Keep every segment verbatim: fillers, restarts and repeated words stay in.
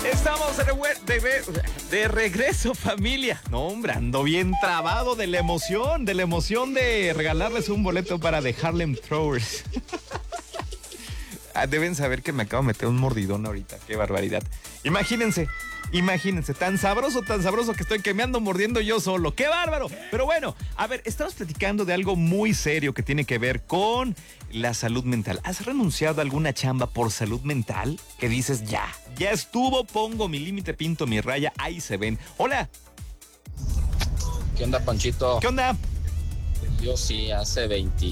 Estamos de, de, de, de regreso, familia. No, hombre, ando bien trabado de la emoción, de la emoción de regalarles un boleto para The Harlem Throwers. Deben saber que me acabo de meter un mordidón ahorita, qué barbaridad. Imagínense, imagínense, tan sabroso, tan sabroso que estoy que me ando mordiendo yo solo. ¡Qué bárbaro! Pero bueno, a ver, estamos platicando de algo muy serio que tiene que ver con la salud mental. ¿Has renunciado a alguna chamba por salud mental? Que dices, ya, ya estuvo, pongo mi límite, pinto mi raya, ahí se ven. Hola. ¿Qué onda, Panchito? ¿Qué onda? Yo sí, hace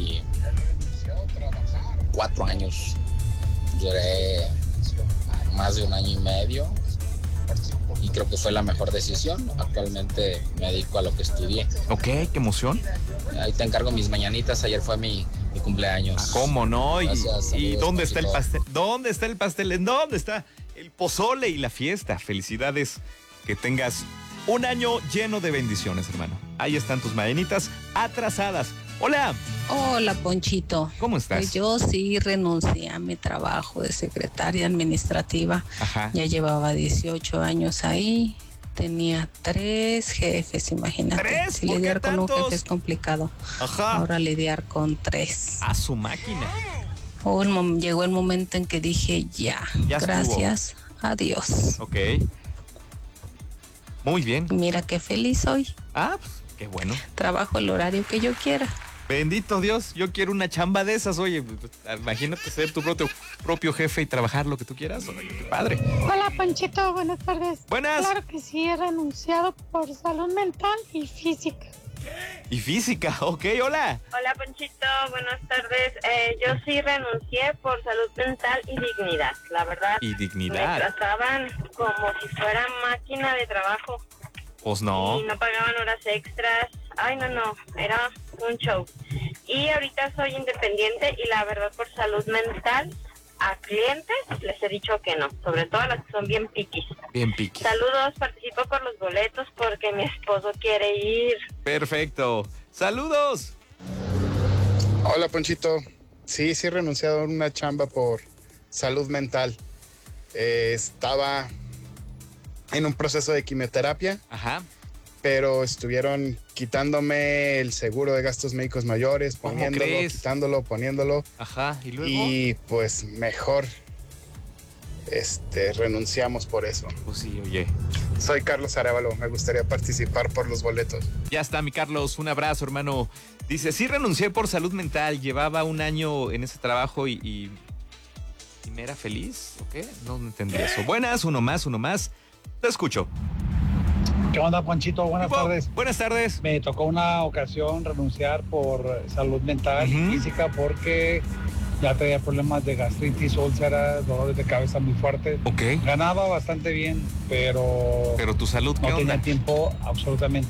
veinticuatro años. Duré más de un año y medio y creo que fue la mejor decisión. Actualmente me dedico a lo que estudié. Ok, qué emoción. Ahí te encargo mis mañanitas. Ayer fue mi, mi cumpleaños. ¿Cómo no? Gracias, ¿Y, y dónde Panchito. está el pastel? ¿Dónde está el pastel? ¿En dónde está el pozole y la fiesta? Felicidades, que tengas un año lleno de bendiciones, hermano. Ahí están tus mañanitas atrasadas. Hola. Hola, Ponchito. ¿Cómo estás? Pues yo sí renuncié a mi trabajo de secretaria administrativa. Ajá. Ya llevaba dieciocho años ahí. Tenía tres jefes, imagínate. ¿Tres? Si ¿Por qué lidiar con un tantos? jefe es complicado. Ajá. Ahora lidiar con tres. A su máquina. Oh, el mom- llegó el momento en que dije ya, Ya estuvo. gracias, adiós. Ok. Muy bien. Mira qué feliz soy. Ah, pues, qué bueno. Trabajo el horario que yo quiera. Bendito Dios, yo quiero una chamba de esas. Oye, imagínate ser tu propio, propio jefe y trabajar lo que tú quieras. Oye, qué padre. Hola, Panchito, buenas tardes. Buenas. Claro que sí, he renunciado por salud mental y física. Y física, ok, hola. Hola, Ponchito, buenas tardes. Eh, yo sí renuncié por salud mental y dignidad, la verdad. Y Me dignidad. trataban como si fuera máquina de trabajo Pues no. y no pagaban horas extras. Ay, no, no, era un show. Y ahorita soy independiente y la verdad por salud mental a clientes les he dicho que no, sobre todo a las que son bien piquis. Bien piqui. Saludos, participo por los boletos porque mi esposo quiere ir. Perfecto. Saludos. Hola, Ponchito. Sí, sí he renunciado a una chamba por salud mental. Eh, estaba en un proceso de quimioterapia, Ajá. pero estuvieron quitándome el seguro de gastos médicos mayores, ¿Cómo poniéndolo, crees? quitándolo, poniéndolo. Ajá. ¿Y luego? Y pues mejor este, renunciamos por eso. Pues sí, oye. Soy Carlos Arevalo, me gustaría participar por los boletos. Ya está, mi Carlos. Un abrazo, hermano. Dice, sí renuncié por salud mental. Llevaba un año en ese trabajo y... y, y me era feliz. ¿O qué? No entendí eso. Buenas, uno más, uno más. Te escucho. ¿Qué onda, Ponchito? Buenas Tipo, tardes. Buenas tardes. Me tocó una ocasión renunciar por salud mental Ujú. y física porque ya tenía problemas de gastritis, úlceras, dolores de cabeza muy fuertes. Ok. Ganaba bastante bien, pero, Pero tu salud, ¿qué no tenía onda? tiempo absolutamente